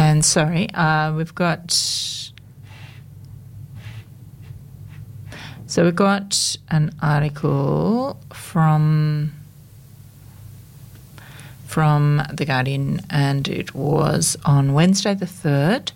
And we've got... So we've got an article from The Guardian, and it was on Wednesday the 3rd,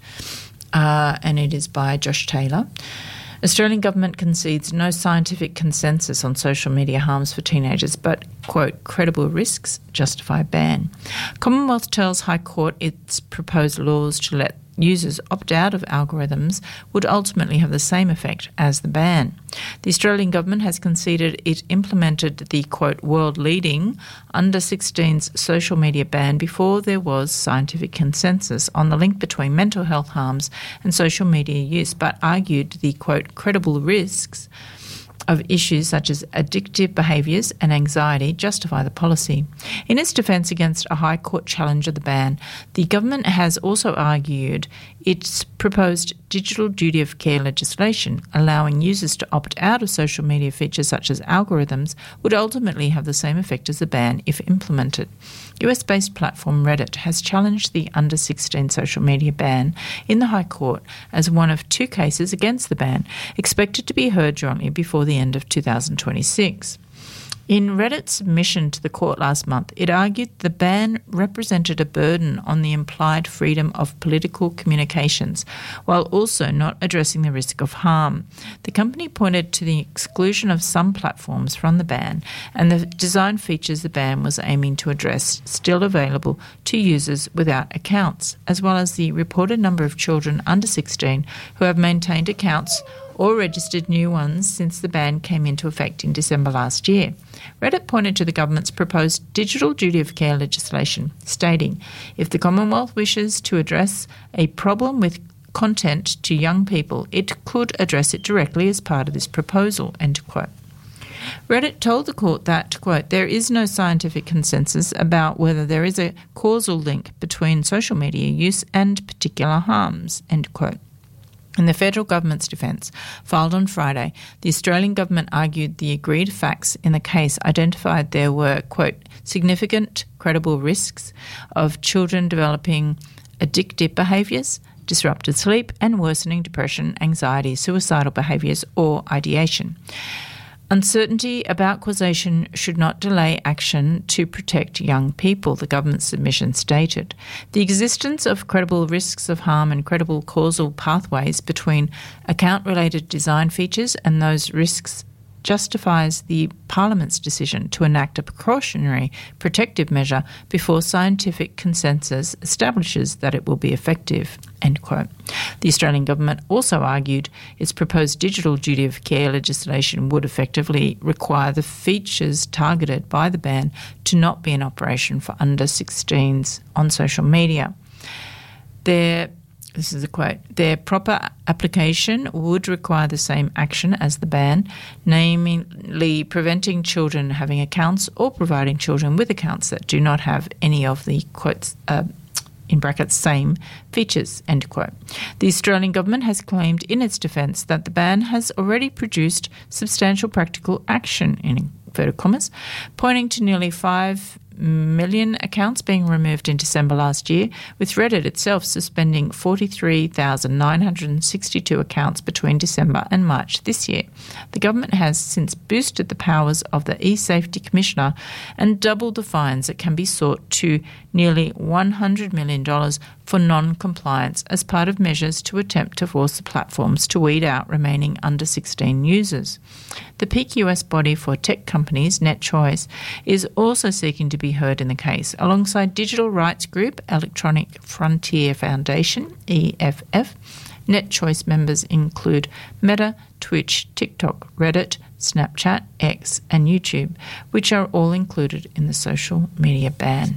and it is by Josh Taylor. Australian government concedes no scientific consensus on social media harms for teenagers, but, quote, credible risks justify ban. Commonwealth tells High Court its proposed laws to let users opt out of algorithms would ultimately have the same effect as the ban. The Australian government has conceded it implemented the, quote, world-leading under-16s social media ban before there was scientific consensus on the link between mental health harms and social media use, but argued the, quote, credible risks of issues such as addictive behaviours and anxiety justify the policy. In its defence against a High Court challenge of the ban, the government has also argued its proposed digital duty of care legislation, allowing users to opt out of social media features such as algorithms, would ultimately have the same effect as the ban if implemented. US-based platform Reddit has challenged the under-16 social media ban in the High Court as one of two cases against the ban, expected to be heard jointly before the end of 2026. In Reddit's submission to the court last month, it argued the ban represented a burden on the implied freedom of political communications, while also not addressing the risk of harm. The company pointed to the exclusion of some platforms from the ban and the design features the ban was aiming to address still available to users without accounts, as well as the reported number of children under 16 who have maintained accounts or registered new ones since the ban came into effect in December last year. Reddit pointed to the government's proposed digital duty of care legislation, stating, if the Commonwealth wishes to address a problem with content to young people, it could address it directly as part of this proposal, end quote. Reddit told the court that, quote, there is no scientific consensus about whether there is a causal link between social media use and particular harms, end quote. In the federal government's defence, filed on Friday, the Australian government argued the agreed facts in the case identified there were, quote, significant credible risks of children developing addictive behaviours, disrupted sleep and worsening depression, anxiety, suicidal behaviours or ideation. Uncertainty about causation should not delay action to protect young people, the government's submission stated. The existence of credible risks of harm and credible causal pathways between account-related design features and those risks justifies the Parliament's decision to enact a precautionary protective measure before scientific consensus establishes that it will be effective, end quote. The Australian government also argued its proposed digital duty of care legislation would effectively require the features targeted by the ban to not be in operation for under 16s on social media. This is a quote, their proper application would require the same action as the ban, namely preventing children having accounts or providing children with accounts that do not have any of the, quotes, in brackets, same features, end quote. The Australian government has claimed in its defence that the ban has already produced substantial practical action, in inverted commas, pointing to nearly 5 million accounts being removed in December last year, with Reddit itself suspending 43,962 accounts between December and March this year. The government has since boosted the powers of the e-Safety Commissioner and doubled the fines that can be sought to nearly $100 million for non-compliance as part of measures to attempt to force the platforms to weed out remaining under 16 users. The peak US body for tech companies, NetChoice, is also seeking to be heard in the case, alongside digital rights group Electronic Frontier Foundation, EFF. NetChoice members include Meta, Twitch, TikTok, Reddit, Snapchat, X and YouTube, which are all included in the social media ban.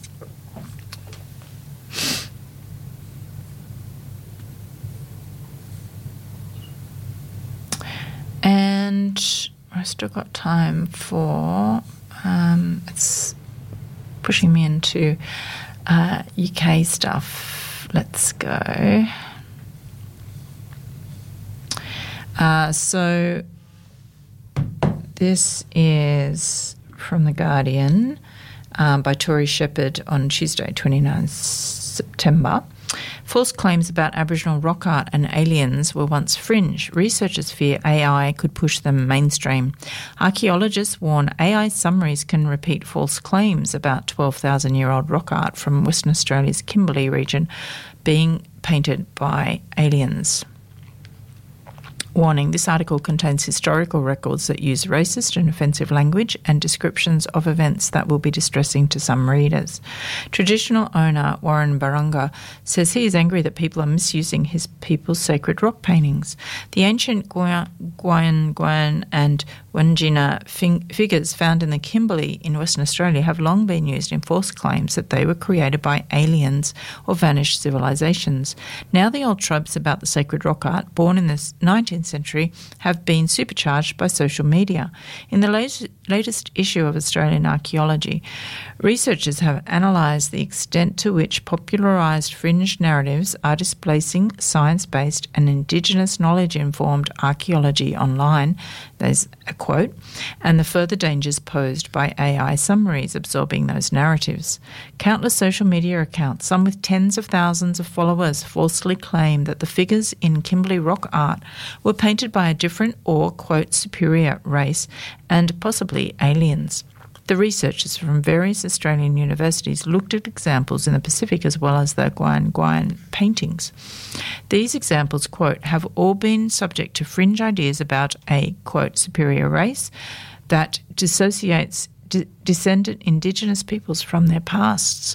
And I've still got time for, it's pushing me into UK stuff. Let's go. So this is from The Guardian by Tori Shepherd on Tuesday, 29 September. False claims about Aboriginal rock art and aliens were once fringe. Researchers fear AI could push them mainstream. Archaeologists warn AI summaries can repeat false claims about 12,000-year-old rock art from Western Australia's Kimberley region being painted by aliens. Warning, this article contains historical records that use racist and offensive language and descriptions of events that will be distressing to some readers. Traditional owner Warren Barunga says he is angry that people are misusing his people's sacred rock paintings. The ancient Guyan and Wandjina figures found in the Kimberley in Western Australia have long been used in false claims that they were created by aliens or vanished civilizations. Now the old tropes about the sacred rock art, born in the 19th century, have been supercharged by social media. In the latest issue of Australian Archaeology, researchers have analysed the extent to which popularised fringe narratives are displacing science-based and Indigenous knowledge-informed archaeology online. There's a quote, and the further dangers posed by AI summaries absorbing those narratives. Countless social media accounts, some with tens of thousands of followers, falsely claim that the figures in Kimberley rock art were painted by a different or, quote, superior race and possibly aliens. The researchers from various Australian universities looked at examples in the Pacific as well as the Guyan paintings. These examples, quote, have all been subject to fringe ideas about a, quote, superior race that dissociates descendant Indigenous peoples from their pasts.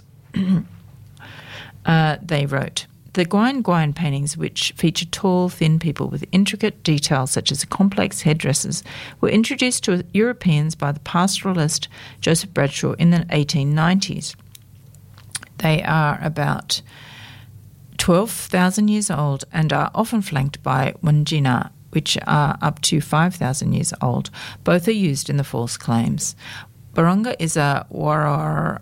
They wrote, the Guyan paintings, which feature tall, thin people with intricate details such as complex headdresses, were introduced to Europeans by the pastoralist Joseph Bradshaw in the 1890s. They are about 12,000 years old and are often flanked by Wandjina, which are up to 5,000 years old. Both are used in the false claims. Barunga is a Warora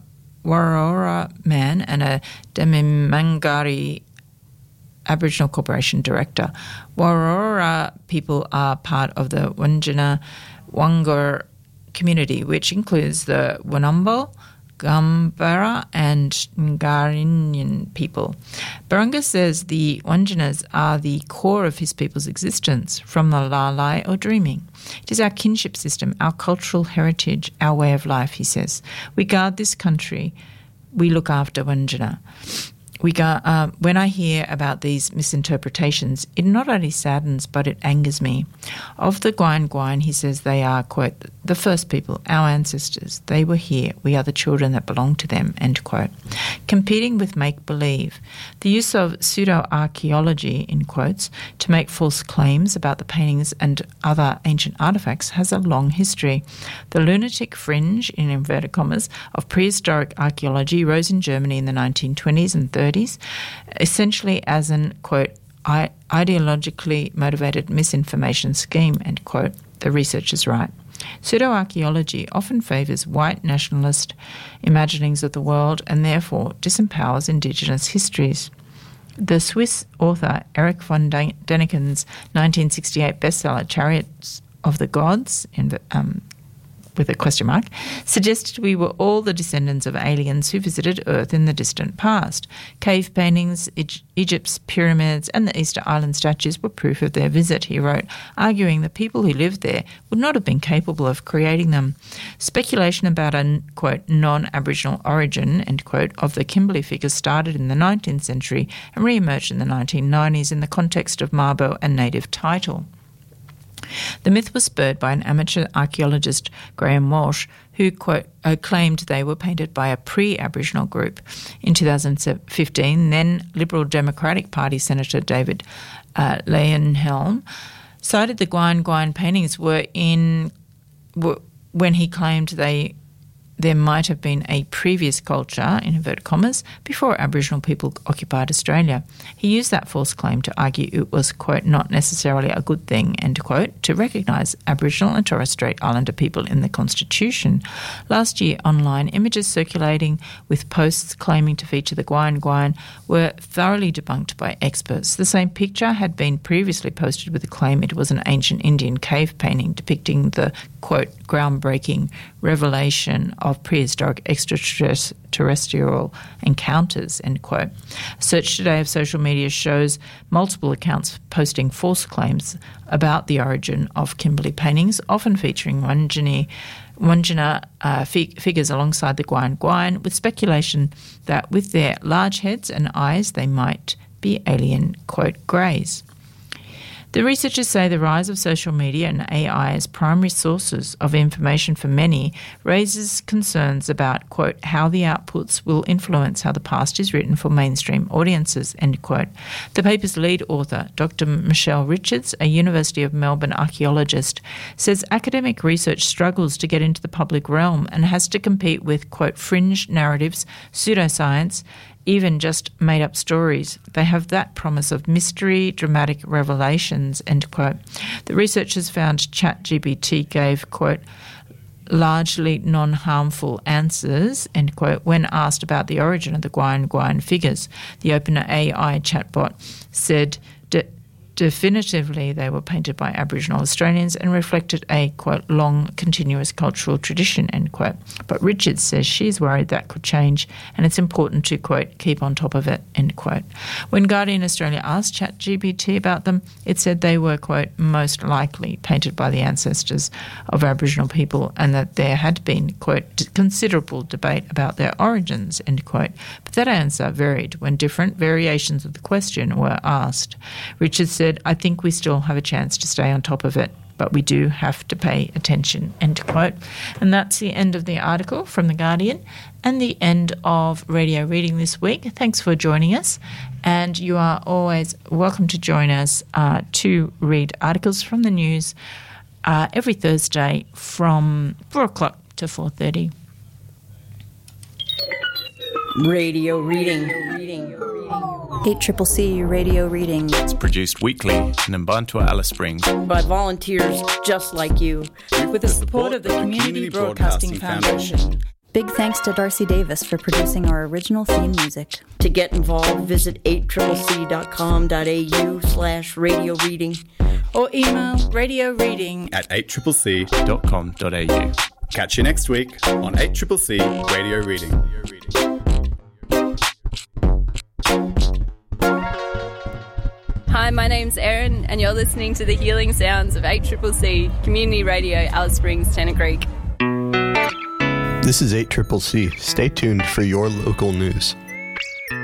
man and a Demimangari Aboriginal Corporation Director. Warora people are part of the Wandjina Wangur community, which includes the Wanumbo, Gambara and Ngarinyan people. Barunga says the Wandjinas are the core of his people's existence, from the lalai or dreaming. It is our kinship system, our cultural heritage, our way of life, he says. We guard this country. We look after Wandjina. When I hear about these misinterpretations, it not only saddens, but it angers me. Of the Guyan, he says they are, quote, the first people, our ancestors. They were here. We are the children that belong to them, end quote. Competing with make-believe. The use of pseudo-archaeology, in quotes, to make false claims about the paintings and other ancient artefacts has a long history. The lunatic fringe, in inverted commas, of prehistoric archaeology rose in Germany in the 1920s and 30s, essentially as an, quote, ideologically motivated misinformation scheme, end quote, the researchers write. Pseudo-archaeology often favours white nationalist imaginings of the world and therefore disempowers Indigenous histories. The Swiss author Erich von Däniken's 1968 bestseller Chariots of the Gods, with a question mark, suggested we were all the descendants of aliens who visited Earth in the distant past. Cave paintings, Egypt's pyramids and the Easter Island statues were proof of their visit, he wrote, arguing the people who lived there would not have been capable of creating them. Speculation about a, quote, non-Aboriginal origin, end quote, of the Kimberley figures started in the 19th century and re-emerged in the 1990s in the context of Mabo and native title. The myth was spurred by an amateur archaeologist, Graham Walsh, who, quote, claimed they were painted by a pre-Aboriginal group. In 2015, then Liberal Democratic Party Senator David Leyonhjelm cited the Guyan paintings when he claimed there might have been a previous culture, in inverted commas, before Aboriginal people occupied Australia. He used that false claim to argue it was, quote, not necessarily a good thing, end quote, to recognise Aboriginal and Torres Strait Islander people in the Constitution. Last year, online, images circulating with posts claiming to feature the Guyan were thoroughly debunked by experts. The same picture had been previously posted with the claim it was an ancient Indian cave painting depicting the, quote, groundbreaking revelation of prehistoric extraterrestrial encounters, end quote. A search today of social media shows multiple accounts posting false claims about the origin of Kimberley paintings, often featuring Wandjina figures alongside the Gwion, with speculation that with their large heads and eyes they might be alien, quote, greys. The researchers say the rise of social media and AI as primary sources of information for many raises concerns about, quote, how the outputs will influence how the past is written for mainstream audiences, end quote. The paper's lead author, Dr. Michelle Richards, a University of Melbourne archaeologist, says academic research struggles to get into the public realm and has to compete with, quote, fringe narratives, pseudoscience, even just made-up stories. They have that promise of mystery, dramatic revelations, end quote. The researchers found ChatGPT gave, quote, largely non-harmful answers, end quote, when asked about the origin of the Gwion figures. The OpenAI chatbot said definitively they were painted by Aboriginal Australians and reflected a, quote, long, continuous cultural tradition, end quote. But Richards says she's worried that could change and it's important to, quote, keep on top of it, end quote. When Guardian Australia asked ChatGPT about them, it said they were, quote, most likely painted by the ancestors of Aboriginal people and that there had been, quote, considerable debate about their origins, end quote. But that answer varied when different variations of the question were asked. Richards said, I think we still have a chance to stay on top of it, but we do have to pay attention, end quote. And that's the end of the article from The Guardian and the end of Radio Reading this week. Thanks for joining us, and you are always welcome to join us to read articles from the news every Thursday from 4 o'clock to 4:30. Radio Reading. 8CCC Radio Reading. It's produced weekly in Mbantua, Alice Springs By volunteers just like you. With the support of the Community Broadcasting Foundation. Big thanks to Darcy Davis for producing our original theme music. To get involved, visit 8CCC.com.au/radio reading. Or email radioreading@8CCC.com.au. Catch you next week on 8CCC Radio Reading. Hi, my name's Erin, and you're listening to the healing sounds of 8CCC Community Radio, Alice Springs, Tennant Creek. This is 8CCC. Stay tuned for your local news.